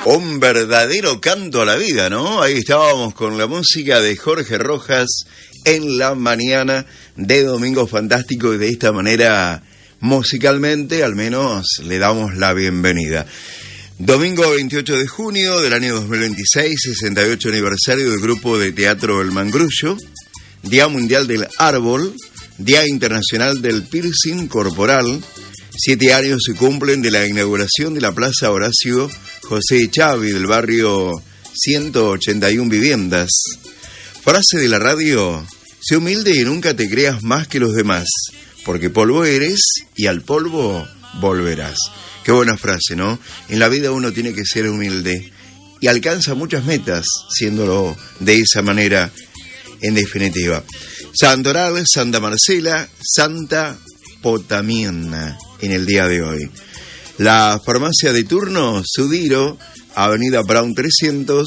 Un verdadero canto a la vida, ¿no? Ahí estábamos con la música de Jorge Rojas en la mañana de Domingo Fantástico, y de esta manera, musicalmente, al menos le damos la bienvenida. Domingo 28 de junio del año 2026, 68 aniversario del grupo de teatro El Mangrullo, Día Mundial del Árbol, Día Internacional del Piercing Corporal. 7 años se cumplen de la inauguración de la Plaza Horacio José Chavi del barrio 181 Viviendas. Frase de la radio: sé humilde y nunca te creas más que los demás, porque polvo eres y al polvo volverás. Qué buena frase, ¿no? En la vida uno tiene que ser humilde y alcanza muchas metas siéndolo de esa manera, en definitiva. Santoral, Santa Marcela, Santa Potamiena en el día de hoy. La farmacia de turno Sudiro, Avenida Brown 300,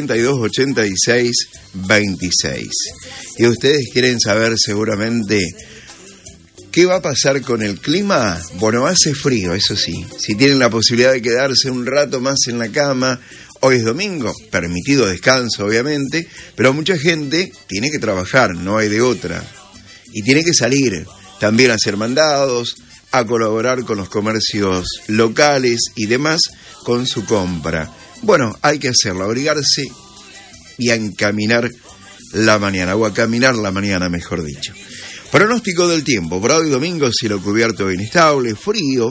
4286 26. Y ustedes quieren saber seguramente qué va a pasar con el clima. Bueno, hace frío, eso sí. Si tienen la posibilidad de quedarse un rato más en la cama, hoy es domingo, permitido descanso obviamente, pero mucha gente tiene que trabajar, no hay de otra. Y tiene que salir también a hacer mandados, a colaborar con los comercios locales y demás con su compra. Bueno, hay que hacerlo, abrigarse y a encaminar la mañana, o a caminar la mañana, mejor dicho. Pronóstico del tiempo: para hoy domingo, cielo cubierto e inestable, frío,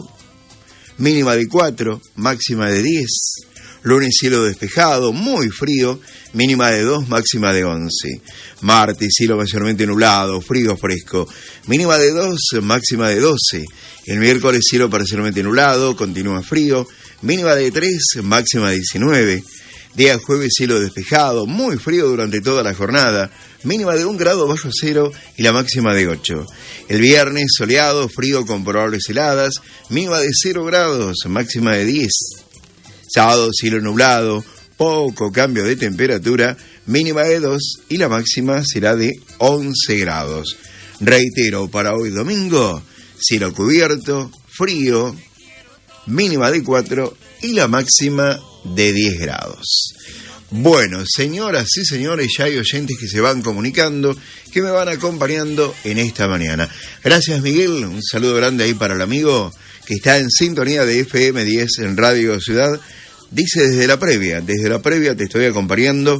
mínima de 4, máxima de 10. Lunes, cielo despejado, muy frío, mínima de 2, máxima de 11. Martes, cielo mayormente nublado, frío fresco, mínima de 2, máxima de 12. El miércoles, cielo parcialmente nublado, continúa frío, mínima de 3, máxima de 19. Día jueves, cielo despejado, muy frío durante toda la jornada, mínima de 1 grado bajo cero y la máxima de 8. El viernes, soleado, frío con probables heladas, mínima de 0 grados, máxima de 10. Sábado, cielo nublado, poco cambio de temperatura, mínima de 2 y la máxima será de 11 grados. Reitero, para hoy domingo, cielo cubierto, frío, mínima de 4 y la máxima de 10 grados. Bueno, señoras y señores, ya hay oyentes que se van comunicando, que me van acompañando en esta mañana. Gracias, Miguel, un saludo grande ahí para el amigo que está en sintonía de FM 10 en Radio Ciudad. Dice desde la previa te estoy acompañando.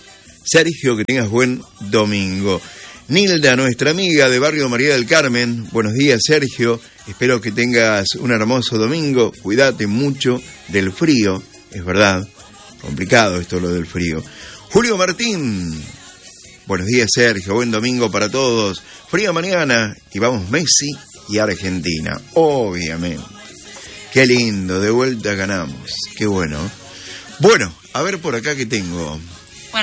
Sergio, que tengas buen domingo. Nilda, nuestra amiga de Barrio María del Carmen, buenos días, Sergio, espero que tengas un hermoso domingo, cuídate mucho del frío, es verdad, complicado esto lo del frío. Julio Martín, buenos días, Sergio, buen domingo para todos, fría mañana y vamos Messi y Argentina, obviamente. Qué lindo, de vuelta ganamos, qué bueno. Bueno, a ver por acá que tengo.